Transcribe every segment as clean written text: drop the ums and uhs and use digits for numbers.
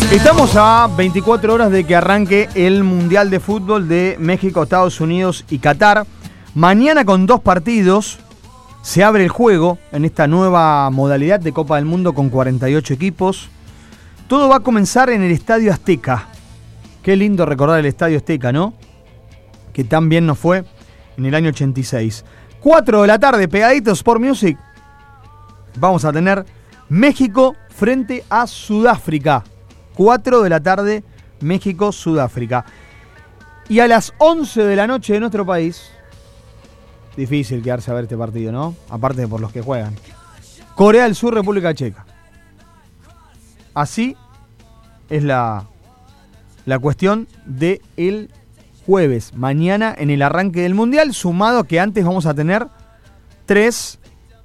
Estamos a 24 horas de que arranque el Mundial de Fútbol de México, Estados Unidos y Qatar. Mañana con 2 partidos se abre el juego en esta nueva modalidad de Copa del Mundo con 48 equipos. Todo va a comenzar en el Estadio Azteca. Qué lindo recordar el Estadio Azteca, ¿no? Que tan bien nos fue en el año 86. 4 de la tarde, pegaditos por Music. Vamos a tener México frente a Sudáfrica. 4 de la tarde, México, Sudáfrica. Y a las 11 de la noche de nuestro país, difícil quedarse a ver este partido, ¿no? Aparte de por los que juegan. Corea del Sur, República Checa. Así es la cuestión del jueves. Mañana en el arranque del Mundial, sumado que antes vamos a tener tres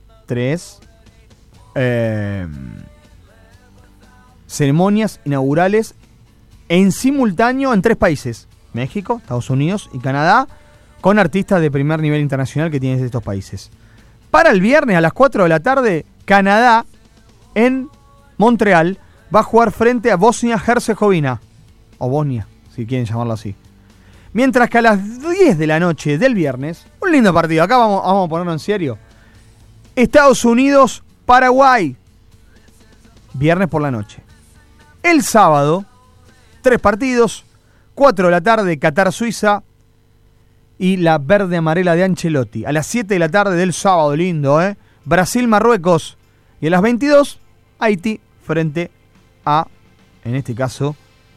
ceremonias inaugurales en simultáneo en 3 países: México, Estados Unidos y Canadá, con artistas de primer nivel internacional que tienen estos países. Para el viernes a las 4 de la tarde, Canadá en Montreal va a jugar frente a Bosnia-Herzegovina, o Bosnia, si quieren llamarlo así. Mientras que a las 10 de la noche del viernes, un lindo partido, acá vamos a ponerlo en serio, Estados Unidos, Paraguay, viernes por la noche. El sábado, 3 partidos, 4 de la tarde, Qatar, Suiza y la verde amarela de Ancelotti. A las 7 de la tarde del sábado, lindo, Brasil, Marruecos. Y a las 22, Haití frente a, en este caso,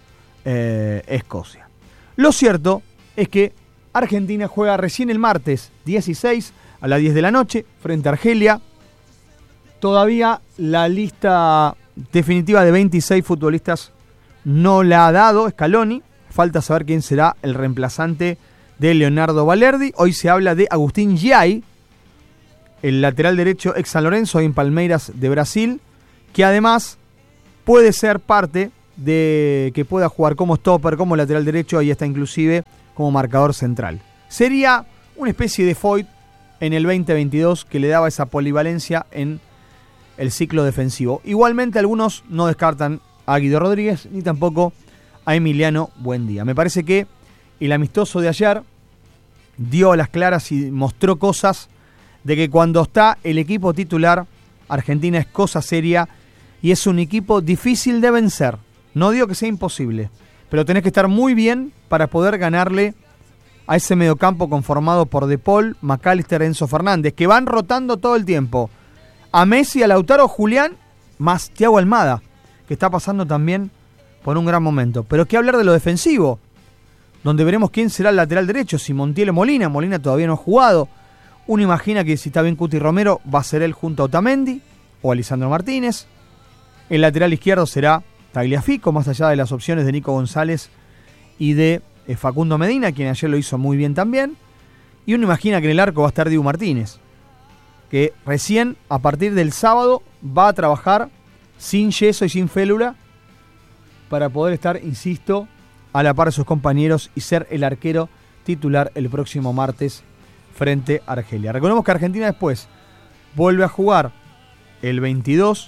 Escocia. Lo cierto es que Argentina juega recién el martes 16 a las 10 de la noche frente a Argelia. Todavía la lista definitiva de 26 futbolistas no la ha dado Scaloni. Falta saber quién será el reemplazante de Leonardo Balerdi. Hoy se habla de Agustín Giai, el lateral derecho ex San Lorenzo en Palmeiras de Brasil, que además puede ser parte de que pueda jugar como stopper, como lateral derecho, ahí está inclusive como marcador central. Sería una especie de Foyt en el 2022 que le daba esa polivalencia en el ciclo defensivo. Igualmente algunos no descartan a Guido Rodríguez ni tampoco a Emiliano Buendía. Me parece que el amistoso de ayer dio a las claras y mostró cosas de que cuando está el equipo titular, Argentina es cosa seria y es un equipo difícil de vencer. No digo que sea imposible, pero tenés que estar muy bien para poder ganarle a ese mediocampo conformado por De Paul, McAllister, Enzo Fernández, que van rotando todo el tiempo. A Messi, a Lautaro, Julián, más Thiago Almada, que está pasando también por un gran momento. Pero qué hablar de lo defensivo, donde veremos quién será el lateral derecho, si Montiel o Molina. Molina todavía no ha jugado. Uno imagina que si está bien Cuti Romero, va a ser él junto a Otamendi o a Lisandro Martínez. El lateral izquierdo será Tagliafico, más allá de las opciones de Nico González y de Facundo Medina, quien ayer lo hizo muy bien también. Y uno imagina que en el arco va a estar Dibu Martínez, que recién a partir del sábado va a trabajar sin yeso y sin félula para poder estar, insisto, a la par de sus compañeros y ser el arquero titular el próximo martes frente a Argelia. Recordemos que Argentina después vuelve a jugar el 22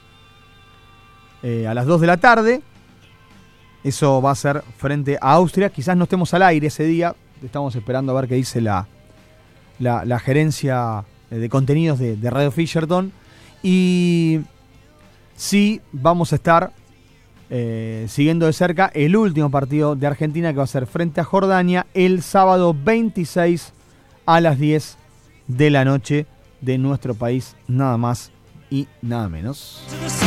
a las 2 de la tarde. Eso va a ser frente a Austria. Quizás no estemos al aire ese día. Estamos esperando a ver qué dice la gerencia de contenidos de Radio Fisherton. Y sí vamos a estar siguiendo de cerca el último partido de Argentina, que va a ser frente a Jordania el sábado 26 a las 10 de la noche de nuestro país, nada más y nada menos.